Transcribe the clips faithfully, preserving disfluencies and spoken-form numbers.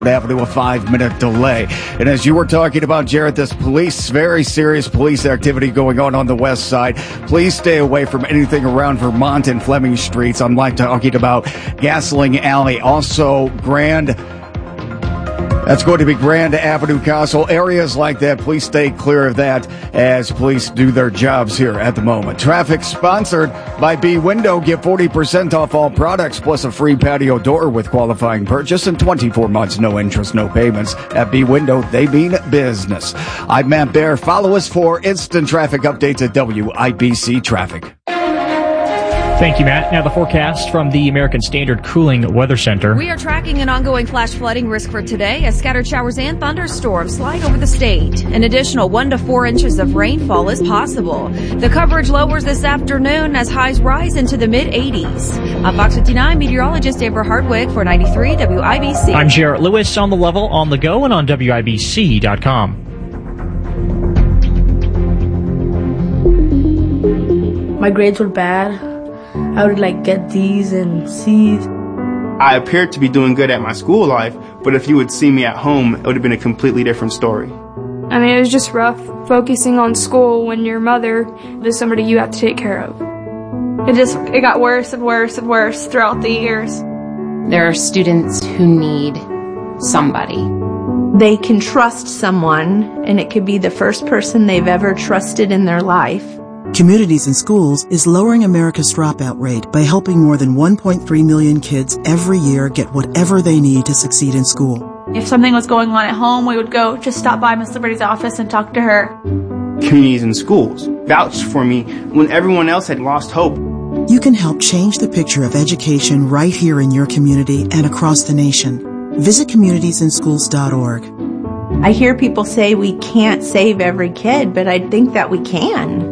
Avenue, a five-minute delay. And as you were talking about, Jared, this police, very serious police activity going on on the west side. Please stay away from anything around Vermont and Fleming Streets. I'm like talking about Gasling Alley. Also, Grand... That's going to be Grand Avenue, Castle. Areas like that, please stay clear of that as police do their jobs here at the moment. Traffic sponsored by B Window. Get forty percent off all products plus a free patio door with qualifying purchase and twenty-four months, no interest, no payments. At B Window, they mean business. I'm Matt Bear. Follow us for instant traffic updates at W I B C Traffic. Thank you, Matt. Now the forecast from the American Standard Cooling Weather Center. We are tracking an ongoing flash flooding risk for today as scattered showers and thunderstorms slide over the state. An additional one to four inches of rainfall is possible. The coverage lowers this afternoon as highs rise into the mid-eighties. I'm Fox fifty-nine meteorologist Amber Hardwick for ninety-three W I B C. I'm Jarrett Lewis on the level, on the go, and on W I B C dot com. My grades were bad. I would like get D's and C's. I appeared to be doing good at my school life, but if you would see me at home, it would have been a completely different story. I mean, it was just rough focusing on school when your mother is somebody you have to take care of. It just, it got worse and worse and worse throughout the years. There are students who need somebody. They can trust someone, and it could be the first person they've ever trusted in their life. Communities in Schools is lowering America's dropout rate by helping more than one point three million kids every year get whatever they need to succeed in school. If something was going on at home, we would go just stop by Miss Liberty's office and talk to her. Communities in Schools vouched for me when everyone else had lost hope. You can help change the picture of education right here in your community and across the nation. Visit communities in schools dot org. I hear people say we can't save every kid, but I think that we can.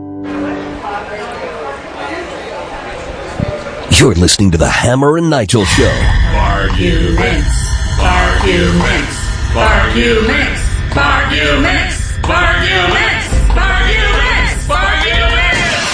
You're listening to the Hammer and Nigel Show. Arguments, arguments, arguments, arguments, arguments, arguments, arguments.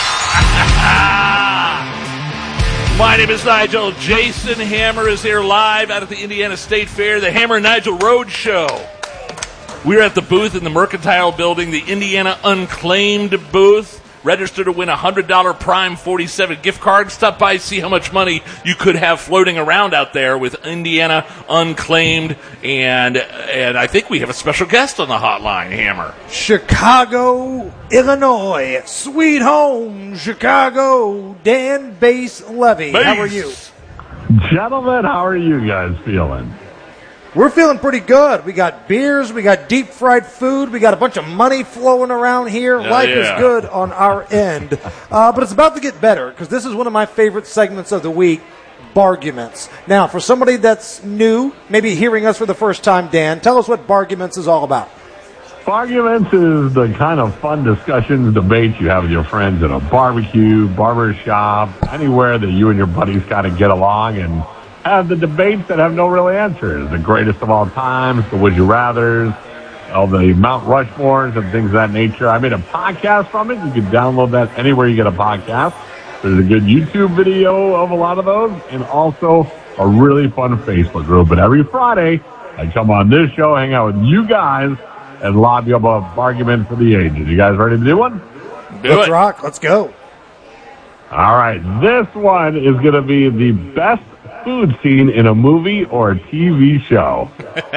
My name is Nigel. Jason Hammer is here live out at the Indiana State Fair, the Hammer and Nigel Road Show. We're at the booth in the Mercantile Building, the Indiana Unclaimed booth. Register to win a one hundred dollars Prime forty-seven gift card. Stop by, see how much money you could have floating around out there with Indiana Unclaimed. And and I think we have a special guest on the hotline, Hammer. Chicago, Illinois. Sweet home, Chicago. Dan Bass Levy. Bass. How are you? Gentlemen, how are you guys feeling? We're feeling pretty good. We got beers, we got deep fried food, we got a bunch of money flowing around here. Oh, Life yeah. is good on our end. Uh, but it's about to get better because this is one of my favorite segments of the week, Barguments. Now, for somebody that's new, maybe hearing us for the first time, Dan, tell us what Barguments is all about. Barguments is the kind of fun discussions, debates you have with your friends at a barbecue, barber shop, anywhere that you and your buddies kind of get along and have the debates that have no real answers. The greatest of all times, the would you rathers, all the Mount Rushmores and things of that nature. I made a podcast from it. You can download that anywhere you get a podcast. There's a good YouTube video of a lot of those and also a really fun Facebook group. But every Friday, I come on this show, hang out with you guys, and lobby up a argument for the ages. You guys ready to do one? Do Let's it. rock. Let's go. All right. This one is going to be the best food scene in a movie or a T V show.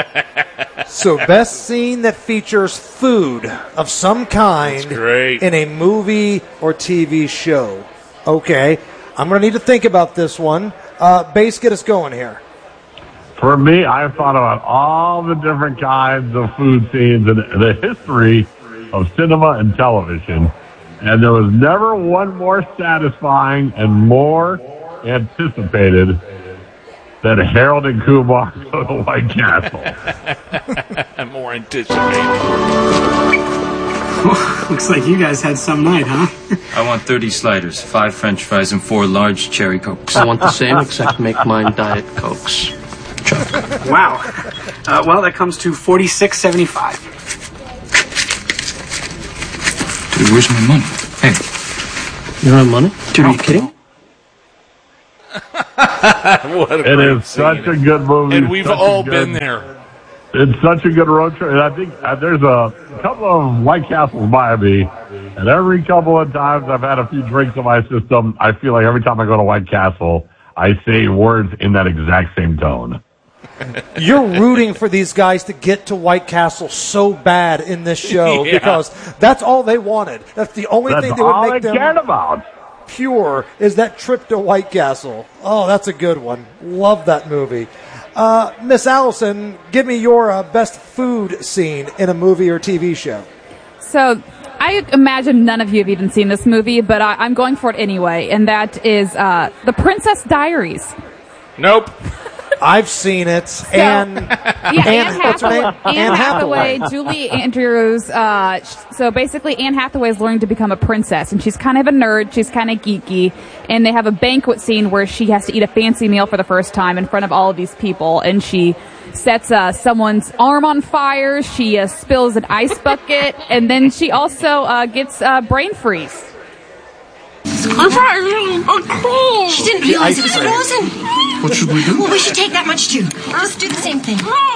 So, best scene that features food of some kind great. in a movie or T V show. Okay. I'm going to need to think about this one. Uh, Bass, get us going here. For me, I've thought about all the different kinds of food scenes in the history of cinema and television, and there was never one more satisfying and more anticipated than Harold and Kumar go to the White Castle. More anticipated. Oh, looks like you guys had some night, huh? I want thirty sliders, five French fries, and four large cherry Cokes. I want the same, except make mine Diet Cokes. Chuck. Wow. Uh, well, that comes to forty-six seventy-five. Dude, where's my money? Hey. You don't have money? Dude, are you kidding? What a It great is such scene. a good movie. And we've such a all good- been there. It's such a good road trip. And I think uh, there's a couple of White Castles by me. And every couple of times I've had a few drinks in my system, I feel like every time I go to White Castle, I say words in that exact same tone. You're rooting for these guys to get to White Castle so bad in this show Yeah. because that's all they wanted. That's the only That's thing that would all make they them cared about. pure is that trip to White Castle. Oh, that's a good one. Love that movie. Uh, Miss Allison, give me your uh, best food scene in a movie or T V show. So I imagine none of you have even seen this movie, but I, I'm going for it anyway, and that is uh, The Princess Diaries. Nope. I've seen it. So, and yeah, Anne, Anne what's her Hathaway, name? Anne Anne Hathaway, Hathaway. Julie Andrews. Uh, sh- so basically, Anne Hathaway is learning to become a princess, and she's kind of a nerd. She's kind of geeky, and they have a banquet scene where she has to eat a fancy meal for the first time in front of all of these people, and she sets uh, someone's arm on fire. She uh, spills an ice bucket, and then she also uh, gets uh, brain freeze. I'm sorry. Oh, she didn't realize it was frozen. What should we do? Well, we should take that much too. Let's do the same thing.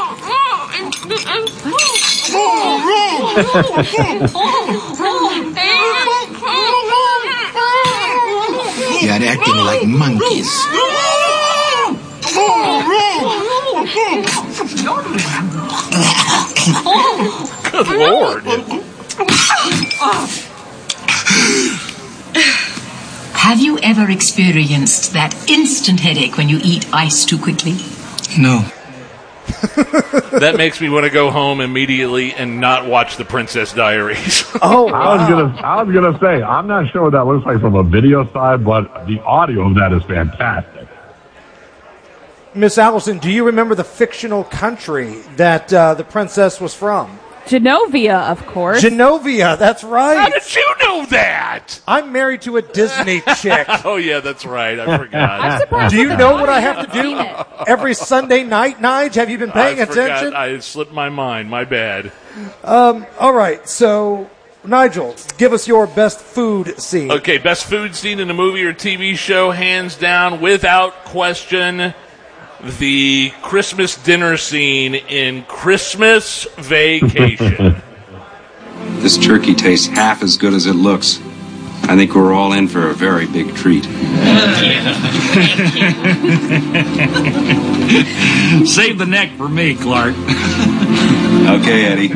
You're acting like monkeys. Good Lord. Have you ever experienced that instant headache when you eat ice too quickly? No. That makes me want to go home immediately and not watch The Princess Diaries. Oh, I was gonna, I was gonna say, I'm not sure what that looks like from a video side, but the audio of that is fantastic. Miss Allison, do you remember the fictional country that uh, the princess was from? Genovia, of course. Genovia, that's right. How did you know that? I'm married to a Disney chick. Oh, yeah, that's right. I forgot. I'm surprised Do you that know the what I audience have to hasn't do seen it. every Sunday night, Nige? Have you been paying I forgot. attention? I it slipped my mind. My bad. Um, all right, so Nigel, give us your best food scene. Okay, best food scene in a movie or T V show, hands down, without question, the Christmas dinner scene in Christmas Vacation. This turkey tastes half as good as it looks. I think we're all in for a very big treat. Save the neck for me, Clark. Okay, Eddie.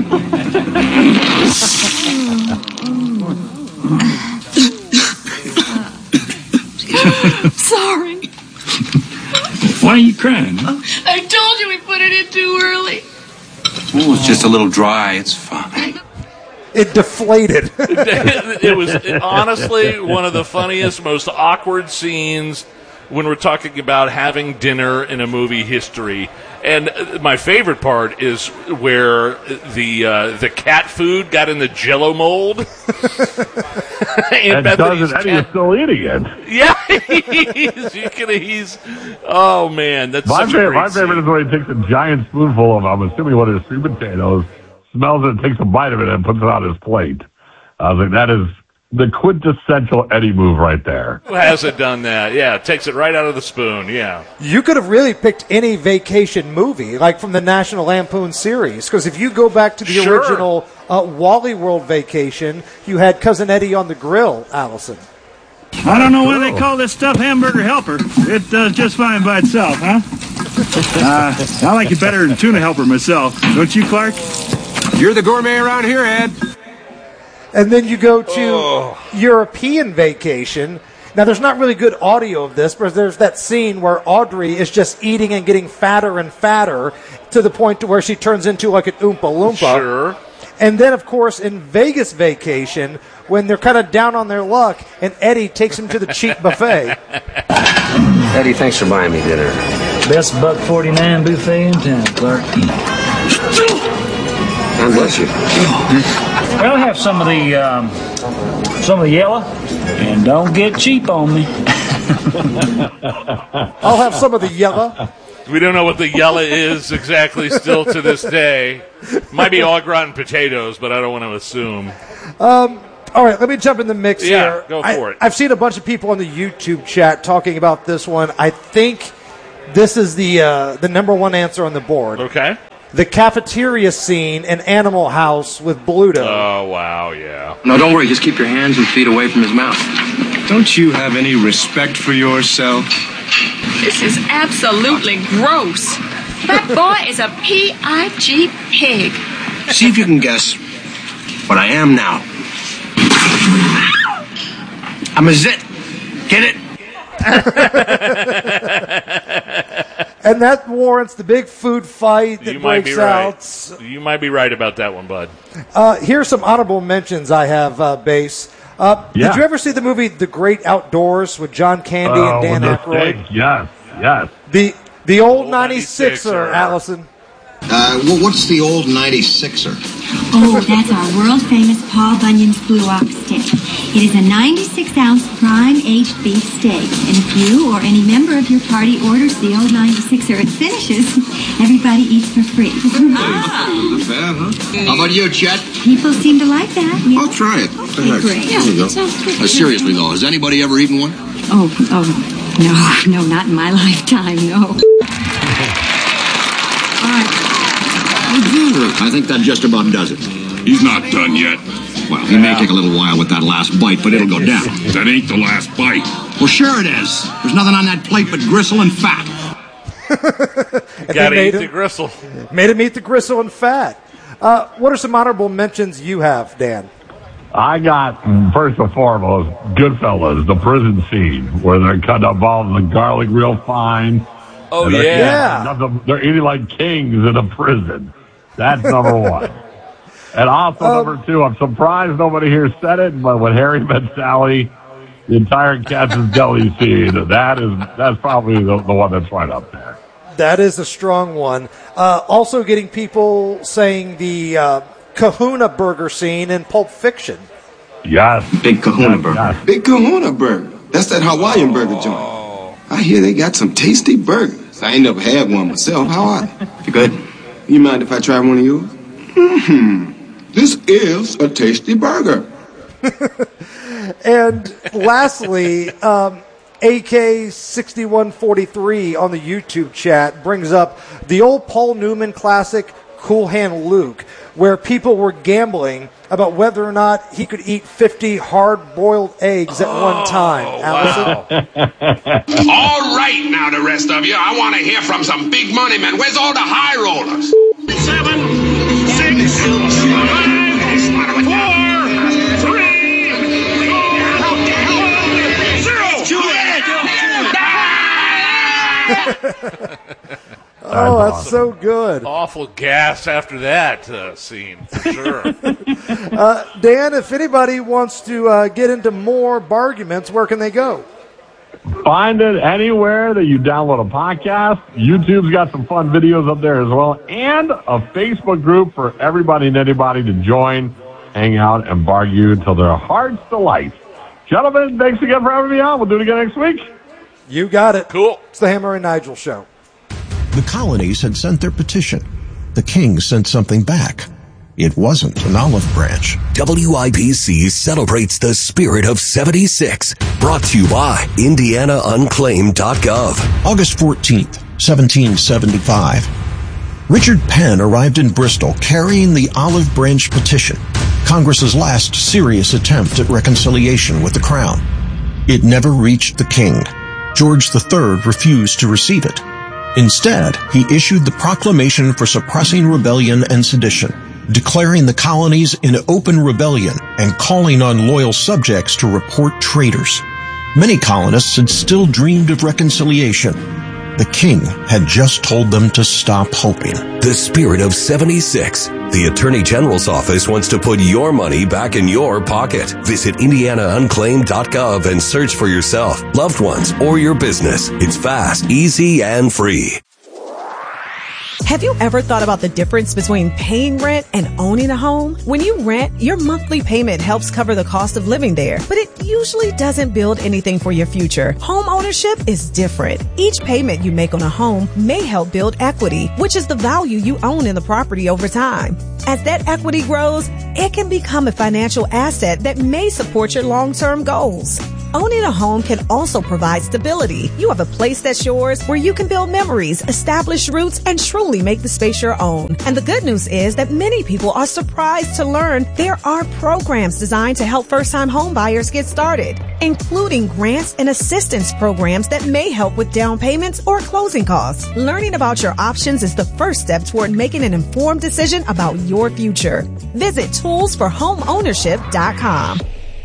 Sorry. Why are you crying? I told you we put it in too early. Oh, it's just a little dry. It's fine. It deflated. It was honestly one of the funniest, most awkward scenes when we're talking about having dinner in a movie history. And my favorite part is where the uh, the cat food got in the Jell-O mold. And doesn't Eddie is still eating it. Yeah, he's, you can, he's. Oh man, that's My such a favorite, great my favorite scene. is when he takes a giant spoonful of, I'm assuming what is sweet potatoes, smells it, takes a bite of it, and puts it on his plate. I was like, that is the quintessential Eddie move right there. Who hasn't done that? Yeah, takes it right out of the spoon. Yeah. You could have really picked any vacation movie, like from the National Lampoon series, because if you go back to the Sure. original uh, Wally World Vacation, you had Cousin Eddie on the grill, Allison. I don't know why they call this stuff hamburger helper. It does just fine by itself, huh? Uh, I like it better than tuna helper myself. Don't you, Clark? You're the gourmet around here, Ed. And then you go to Oh. European Vacation. Now, there's not really good audio of this, but there's that scene where Audrey is just eating and getting fatter and fatter to the point to where she turns into like an Oompa Loompa. Sure. And then, of course, in Vegas Vacation, when they're kind of down on their luck, and Eddie takes him to the cheap buffet. Eddie, thanks for buying me dinner. Best buck forty-nine buffet in town, Clark. God bless you. Well, have some of the um, some of the yellow, and don't get cheap on me. I'll have some of the yellow. We don't know what the yella is exactly still to this day. Might be au gratin potatoes, but I don't want to assume. Um, all right, let me jump in the mix Yeah, here. go I- for it. I've seen a bunch of people on the YouTube chat talking about this one. I think This is the uh, the number one answer on the board. Okay. The cafeteria scene in Animal House with Bluto. Oh, wow, yeah. No, don't worry. Just keep your hands and feet away from his mouth. Don't you have any respect for yourself? This is absolutely gross. That boy is a P I G pig. See if you can guess what I am now. I'm a zit. Get it? And that warrants the big food fight that You might breaks be out. right. You might be right about that one, bud. Uh, here's some honorable mentions I have, uh, Base. Uh, Yeah. Did you ever see the movie The Great Outdoors with John Candy Oh, and Dan with the Aykroyd? steak. Yes, yes. The the old ninety-sixer, Allison. Uh, well, what's the old ninety-sixer? Oh, that's our world-famous Paul Bunyan's Blue Ox steak. It is a ninety-six ounce prime-aged beef steak. And if you or any member of your party orders the old ninety-sixer and finishes, everybody eats for free. Not bad, huh? How about you, Chet? People seem to like that. I'll try it. What the heck? great. There you go. Sounds good. Uh, seriously, though, has anybody ever eaten one? Oh, oh, no, no, not in my lifetime, no. I think that just about does it. He's not done yet. Well, he may take a little while with that last bite, but it'll go down. That ain't the last bite. Well, sure it is. There's nothing on that plate but gristle and fat. Gotta They eat made the him- gristle. Made him eat the gristle and fat. Uh, what are some honorable mentions you have, Dan? I got, first and foremost, Goodfellas, the prison scene, where they're cutting up all the garlic real fine. Oh, And they're yeah. eating like- They're eating like kings in a prison. That's number one. And also Um, number two, I'm surprised nobody here said it, but when Harry met Sally, the entire Katz's Deli scene, that is, that's probably the, the one that's right up there. That is a strong one. Uh, also getting people saying the uh, Kahuna burger scene in Pulp Fiction. Yes. Big Kahuna Yes, burger. yes. Big Kahuna burger. That's that Hawaiian burger joint. I hear they got some tasty burgers. I ain't never had one myself. How are they? You good? You mind if I try one of yours? Mm-hmm. This is a tasty burger. And lastly, um, A K sixty-one forty-three on the YouTube chat brings up the old Paul Newman classic, Cool Hand Luke, where people were gambling about whether or not he could eat fifty hard-boiled eggs at one time. Allison? All right, now the rest of you. I want to hear from some big money men. Where's all the high rollers? Seven, six, five, four, three, two, zero. Oh, that's so good. Awful gas after that uh, scene, for sure. Uh, Dan, if anybody wants to uh, get into more barguments, where can they go? Find it anywhere that you download a podcast. YouTube's got some fun videos up there as well, and a Facebook group for everybody and anybody to join, hang out, and bargain until their heart's delight. Gentlemen, thanks again for having me on. We'll do it again next week. You got it. Cool. It's the Hammer and Nigel Show. The colonies had sent their petition. The king sent something back. It wasn't an olive branch. W I B C celebrates the spirit of seventy-six. Brought to you by Indiana Unclaimed dot gov. August fourteenth, seventeen seventy-five. Richard Penn arrived in Bristol carrying the olive branch petition, Congress's last serious attempt at reconciliation with the crown. It never reached the king. George the Third refused to receive it. Instead, he issued the Proclamation for Suppressing Rebellion and Sedition, declaring the colonies in open rebellion and calling on loyal subjects to report traitors. Many colonists had still dreamed of reconciliation. The king had just told them to stop hoping. The spirit of seventy-six. The Attorney General's office wants to put your money back in your pocket. Visit Indiana Unclaimed dot gov and search for yourself, loved ones, or your business. It's fast, easy, and free. Have you ever thought about the difference between paying rent and owning a home? When you rent, your monthly payment helps cover the cost of living there, but it usually doesn't build anything for your future. Home ownership is different. Each payment you make on a home may help build equity, which is the value you own in the property over time. As that equity grows, it can become a financial asset that may support your long-term goals. owning a home can also provide stability. You have a place that's yours where you can build memories, establish roots, and truly make the space your own. And the good news is that many people are surprised to learn there are programs designed to help first-time home buyers get started, including grants and assistance programs that may help with down payments or closing costs. Learning about your options is the first step toward making an informed decision about your future. Visit tools for home ownership dot com.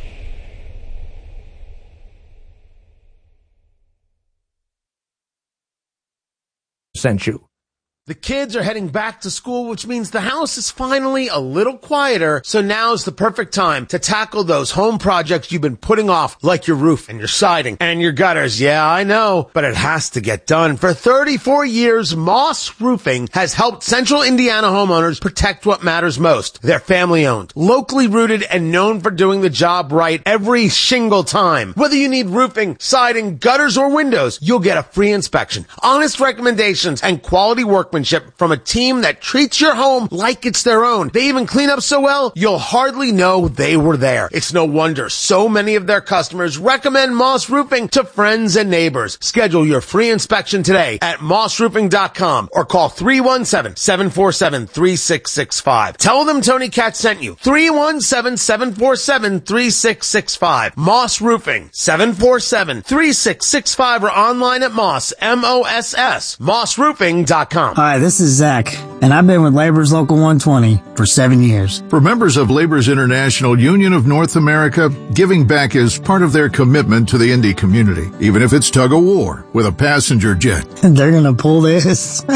Sent you. The kids are heading back to school, which means the house is finally a little quieter, so now's the perfect time to tackle those home projects you've been putting off, like your roof and your siding and your gutters. Yeah, I know, but it has to get done. For thirty-four years, Moss Roofing has helped Central Indiana homeowners protect what matters most. They're family-owned, locally rooted, and known for doing the job right every single time. Whether you need roofing, siding, gutters, or windows, you'll get a free inspection, honest recommendations, and quality work from a team that treats your home like it's their own. They even clean up so well, you'll hardly know they were there. It's no wonder so many of their customers recommend Moss Roofing to friends and neighbors. Schedule your free inspection today at moss roofing dot com or call three one seven, seven four seven, three six six five. Tell them Tony Katz sent you. three one seven, seven four seven, three six six five. Moss Roofing, seven four seven, three six six five, or online at Moss, M O S S, moss roofing dot com. Hi, this is Zach, and I've been with Labor's Local one twenty for seven years. For members of Labor's International Union of North America, giving back is part of their commitment to the Indy community, even if it's tug-of-war with a passenger jet. They're going to pull this?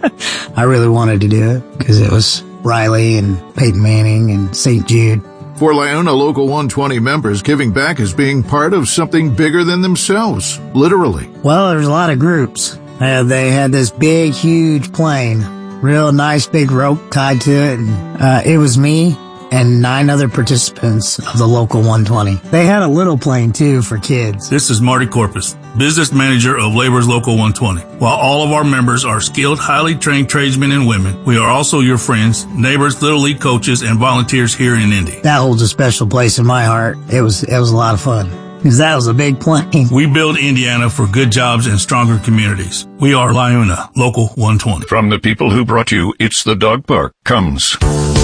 I really wanted to do it because it was Riley and Peyton Manning and Saint Jude. For Laiona Local one twenty members, giving back is being part of something bigger than themselves, literally. Well, there's a lot of groups. Uh, they had this big, huge plane, real nice big rope tied to it, and uh, it was me and nine other participants of the Local one twenty. They had a little plane, too, for kids. This is Marty Corpus, business manager of Labor's Local one twenty. While all of our members are skilled, highly trained tradesmen and women, we are also your friends, neighbors, Little League coaches, and volunteers here in Indy. That holds a special place in my heart. It was, it was a lot of fun. Because that was a big plane. We build Indiana for good jobs and stronger communities. We are Laiona Local one twenty. From the people who brought you It's the Dog Park comes